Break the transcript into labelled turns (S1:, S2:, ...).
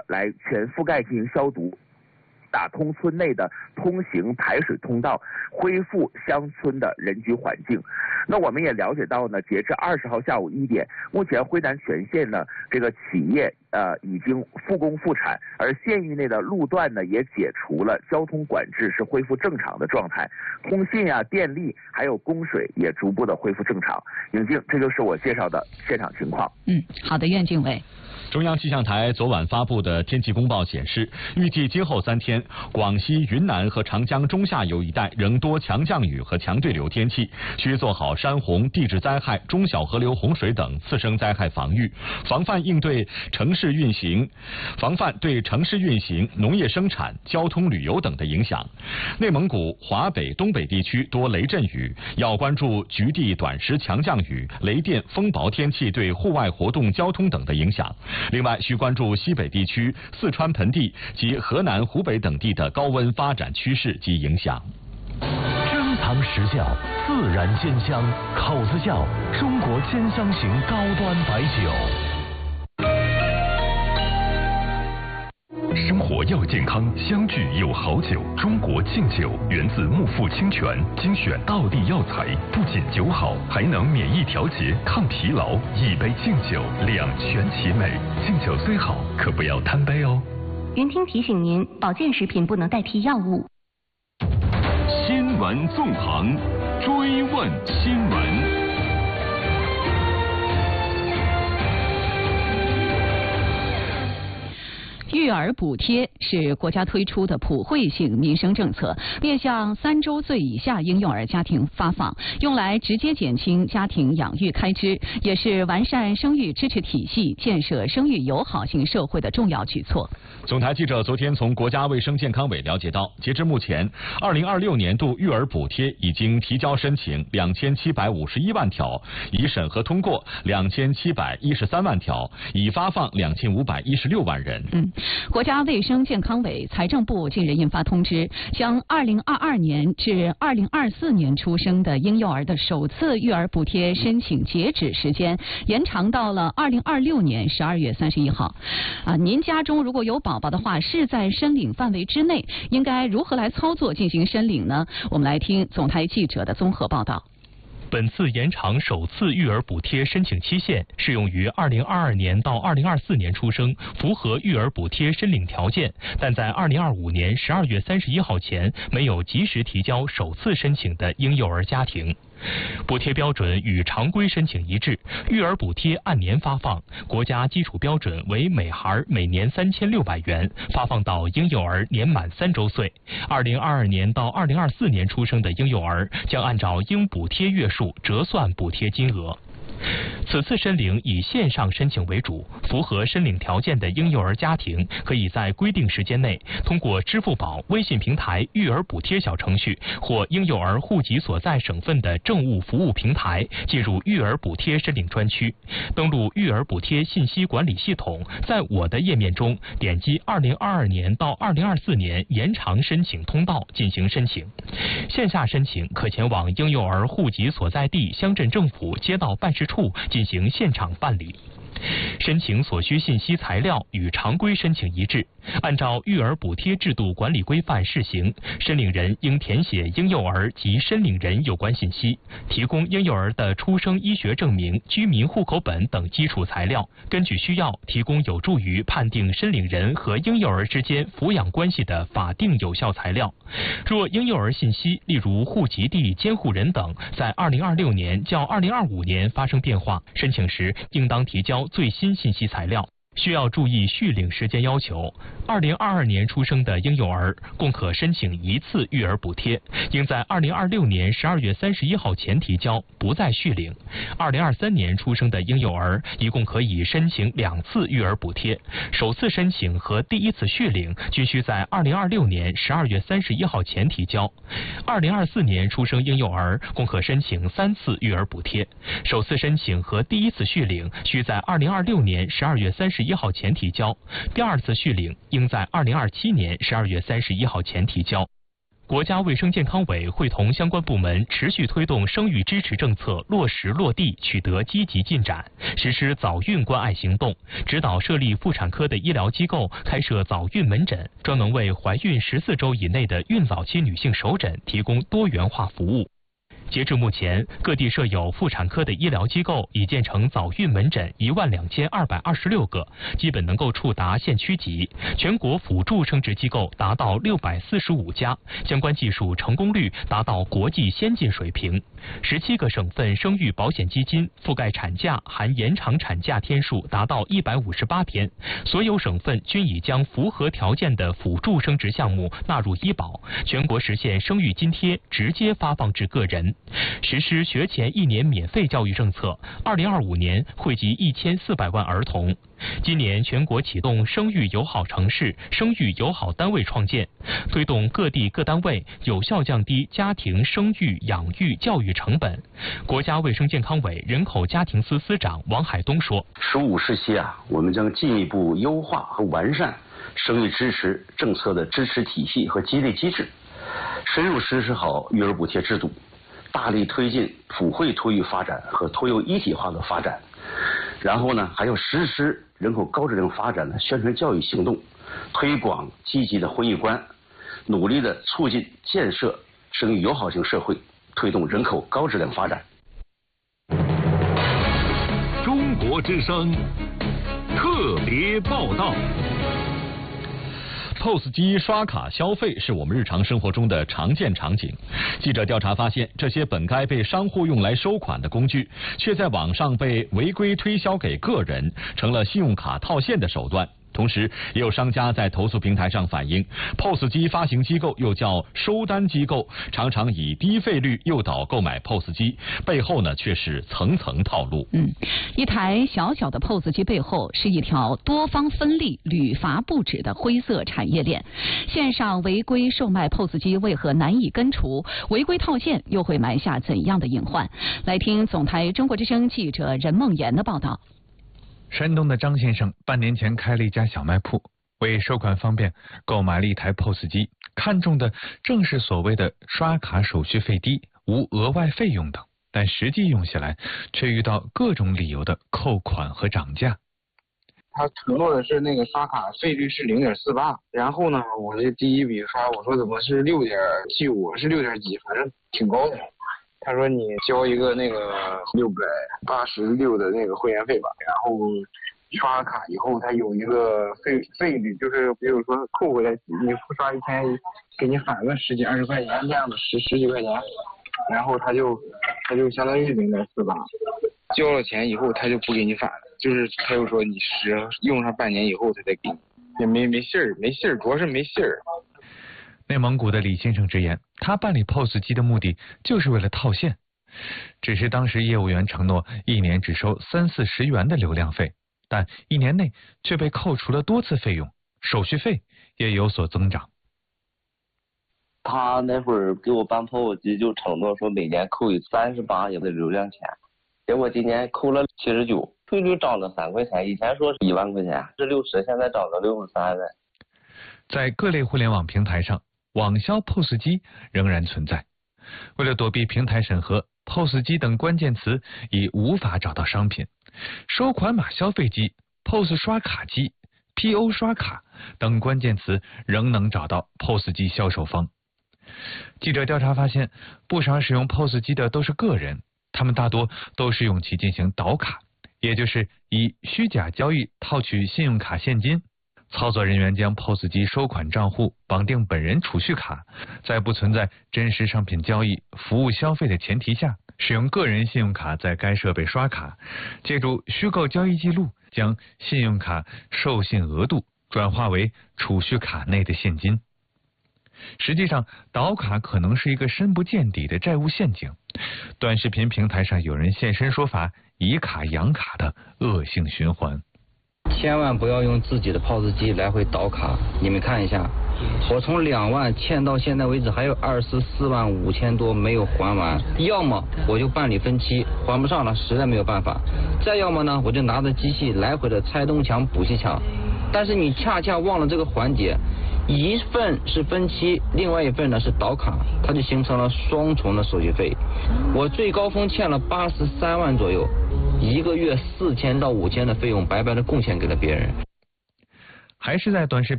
S1: 来全覆盖进行消毒，打通村内的通行排水通道，恢复乡村的人居环境。那我们也了解到呢，截至20号下午1点，目前辉南全县呢这个企业已经复工复产，而县域内的路段呢也解除了交通管制，是恢复正常的状态，通信电力还有供水也逐步的恢复正常。尹静，这就是我介绍的现场情况。
S2: 好的，苑静伟。
S3: 中央气象台昨晚发布的天气公报显示，预计今后3天，广西、云南和长江中下游一带仍多强降雨和强对流天气，需做好山洪、地质灾害、中小河流洪水等次生灾害防御，防范对城市运行、农业生产、交通旅游等的影响。内蒙古、华北、东北地区多雷阵雨，要关注局地短时强降雨、雷电、风雹天气对户外活动、交通等的影响。另外，需关注西北地区、四川盆地及河南、湖北等地的高温发展趋势及影响。
S4: 珍藏实窖，自然煎香，口子窖，中国煎香型高端白酒。生活要健康，相聚有好酒。中国劲酒源自木富清泉，精选道地药材，不仅酒好，还能免疫调节、抗疲劳。一杯劲酒，两全其美。劲酒虽好，可不要贪杯哦。
S5: 云听提醒您，保健食品不能代替药物。
S4: 新闻纵横，追问新闻。
S2: 育儿补贴是国家推出的普惠性民生政策，面向3周岁以下婴幼儿家庭发放，用来直接减轻家庭养育开支，也是完善生育支持体系、建设生育友好型社会的重要举措。
S3: 总台记者昨天从国家卫生健康委了解到，截至目前，2026年度育儿补贴已经提交申请2751万条，已审核通过2713万条，已发放2516万人。
S2: 国家卫生健康委、财政部近日印发通知，将2022年至2024年出生的婴幼儿的首次育儿补贴申请截止时间延长到了2026年12月31号。您家中如果有宝宝的话，是在申领范围之内，应该如何来操作进行申领呢？我们来听总台记者的综合报道。
S6: 本次延长首次育儿补贴申请期限适用于2022年到2024年出生、符合育儿补贴申领条件，但在2025年12月31号前没有及时提交首次申请的婴幼儿家庭。补贴标准与常规申请一致，育儿补贴按年发放，国家基础标准为每孩每年3600元，发放到婴幼儿年满3周岁。2022年到2024年出生的婴幼儿将按照应补贴月数折算补贴金额。此次申领以线上申请为主，符合申领条件的婴幼儿家庭可以在规定时间内通过支付宝、微信平台育儿补贴小程序或婴幼儿户籍所在省份的政务服务平台进入育儿补贴申领专区，登录育儿补贴信息管理系统，在我的页面中点击2022年到2024年延长申请通道进行申请。线下申请可前往婴幼儿户籍所在地乡镇政府街道办事处进行现场办理。申请所需信息材料与常规申请一致，按照育儿补贴制度管理规范试行，申领人应填写婴幼儿及申领人有关信息，提供婴幼儿的出生医学证明、居民户口本等基础材料，根据需要提供有助于判定申领人和婴幼儿之间抚养关系的法定有效材料。若婴幼儿信息，例如户籍地、监护人等，在2026年较2025年发生变化，申请时应当提交最新信息材料。需要注意续领时间要求。2022年出生的婴幼儿共可申请1次育儿补贴，应在2026年12月31号前提交，不再续领。2023年出生的婴幼儿一共可以申请2次育儿补贴，首次申请和第一次续领均需在2026年12月31号前提交。2024年出生婴幼儿共可申请3次育儿补贴，首次申请和第一次续领需在2026年12月31号前提交，第二次续领应在2027年12月31号前提交。 国家卫生健康委会同相关部门持续推动生育支持政策落实落地取得积极进展，实施早孕关爱行动，指导设立妇产科的医疗机构开设早孕门诊，专门为怀孕14周以内的孕早期女性首诊提供多元化服务。截至目前，各地设有妇产科的医疗机构已建成早孕门诊12226个，基本能够触达县区级。全国辅助生殖机构达到645家，相关技术成功率达到国际先进水平。17个省份生育保险基金覆盖产假含延长产假天数达到158天，所有省份均已将符合条件的辅助生殖项目纳入医保，全国实现生育津贴直接发放至个人。实施学前1年免费教育政策，2025年惠及1400万儿童。今年全国启动生育友好城市、生育友好单位创建，推动各地各单位有效降低家庭生育、养育、教育成本。国家卫生健康委人口家庭司司长王海东说
S7: ，15时期我们将进一步优化和完善生育支持政策的支持体系和激励机制，深入实施好育儿补贴制度，大力推进普惠托育发展和托幼一体化的发展，然后呢，还要实施人口高质量发展的宣传教育行动，推广积极的婚育观，努力的促进建设生育友好型社会，推动人口高质量发展。
S4: 中国之声特别报道。
S3: POS 机刷卡消费是我们日常生活中的常见场景。记者调查发现，这些本该被商户用来收款的工具，却在网上被违规推销给个人，成了信用卡套现的手段。同时，也有商家在投诉平台上反映 ，POS 机发行机构又叫收单机构，常常以低费率诱导购买 POS 机，背后呢却是层层套路。
S2: 一台小小的 POS 机背后是一条多方分立、屡罚不止的灰色产业链。线上违规售卖 POS 机为何难以根除？违规套现又会埋下怎样的隐患？来听总台中国之声记者任梦妍的报道。
S8: 山东的张先生半年前开了一家小卖铺，为收款方便，购买了一台 POS 机，看中的正是所谓的刷卡手续费低、无额外费用等，但实际用下来却遇到各种理由的扣款和涨价。
S9: 他承诺的是那个刷卡费率是0.48，然后呢，我这第一笔刷，我说怎么是6.75，是6点几，反正挺高的。他说你交一个那个686的那个会员费吧，然后刷卡以后他有一个费率，就是比如说扣回来，你刷1000，给你返个10几20块钱这样的，十几块钱，然后他就相当于0.48，交了钱以后他就不给你返了，就是他又说你用上半年以后他再给你，也没信儿，主要是没信儿。
S8: 内蒙古的李先生直言，他办理 POS 机的目的就是为了套现，只是当时业务员承诺1年只收30-40元的流量费，但1年内却被扣除了多次费用，手续费也有所增长。
S10: 他那会儿给我办 POS 机就承诺说每年扣38元的流量钱，结果今年扣了79，费率涨了3块钱，以前说是1万块钱，是60，现在涨到63了。
S8: 在各类互联网平台上，网销 POS 机仍然存在。为了躲避平台审核， POS 机等关键词已无法找到商品。收款码消费机、POS 刷卡机、PO 刷卡等关键词仍能找到 POS 机销售方。记者调查发现，不少使用 POS 机的都是个人，他们大多都是用其进行倒卡，也就是以虚假交易套取信用卡现金。操作人员将 POS 机收款账户绑定本人储蓄卡，在不存在真实商品交易、服务消费的前提下，使用个人信用卡在该设备刷卡，借助虚构交易记录，将信用卡授信额度转化为储蓄卡内的现金。实际上，倒卡可能是一个深不见底的债务陷阱。短视频平台上有人现身说法，以卡养卡的恶性循环。
S11: 千万不要用自己的 POS 机来回倒卡。你们看一下，我从2万欠到现在为止还有24万5千多没有还完，要么我就办理分期，还不上了实在没有办法，再要么呢我就拿着机器来回的拆东墙补西墙。但是你恰恰忘了这个环节， 一份是分期，另外一份呢是倒卡，它就形成了双重的手续费。我最高峰欠了83万左右，一个月4000到5000的费用白白的贡献给了别人。
S8: 还是在短视频